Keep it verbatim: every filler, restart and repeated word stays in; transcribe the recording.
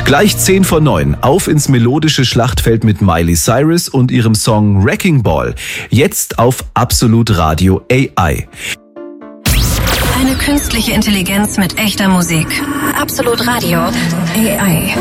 Gleich zehn vor neun, auf ins melodische Schlachtfeld mit Miley Cyrus und ihrem Song Wrecking Ball. Jetzt auf Absolut Radio A I. Eine künstliche Intelligenz mit echter Musik. Absolut Radio A I.